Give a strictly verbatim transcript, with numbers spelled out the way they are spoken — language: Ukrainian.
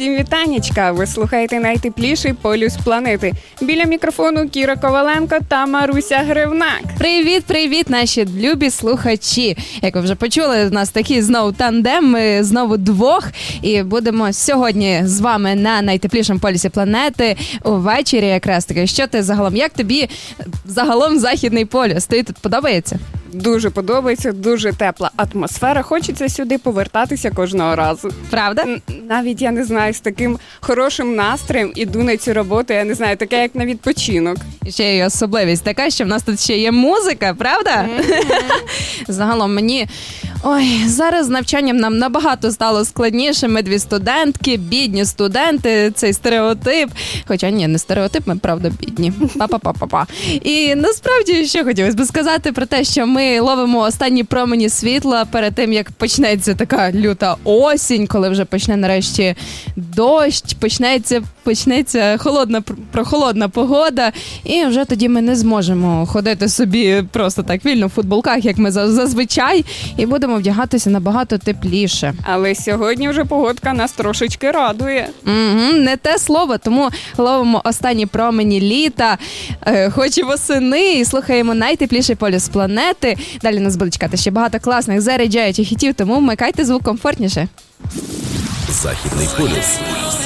Усім вітанечка! Ви слухаєте найтепліший полюс планети. Біля мікрофону Кіра Коваленко та Маруся Гривнак. Привіт-привіт, наші любі слухачі! Як ви вже почули, у нас такий знову тандем, ми знову двох. І будемо сьогодні з вами на найтеплішому полюсі планети увечері якраз таки. Що ти загалом, як тобі загалом Західний полюс? Тобі тут подобається? Дуже подобається, дуже тепла атмосфера. Хочеться сюди повертатися кожного разу. Правда? Навіть, я не знаю, з таким хорошим настроєм іду на цю роботу, я не знаю, таке як на відпочинок. І ще є особливість така, що в нас тут ще є музика, правда? Mm-hmm. Загалом мені... Ой, зараз з навчанням нам набагато стало складніше. Ми дві студентки, бідні студенти, цей стереотип. Хоча ні, не стереотип, ми правда бідні. Па-па-па-па-па. І насправді, що хотілося б сказати про те, що ми ловимо останні промені світла перед тим, як почнеться така люта осінь, коли вже почне нарешті дощ, почнеться, почнеться холодна, прохолодна погода, і вже тоді ми не зможемо ходити собі просто так вільно в футболках, як ми зазвичай, і будемо вдягатися набагато тепліше. Але сьогодні вже погодка нас трошечки радує. Угу, не те слово, тому ловимо останні промені літа, е, хоч і восени, і слухаємо найтепліший полюс планети. Далі нас буде чекати ще багато класних заряджаючих хітів, тому вмикайте звук комфортніше. Західний полюс.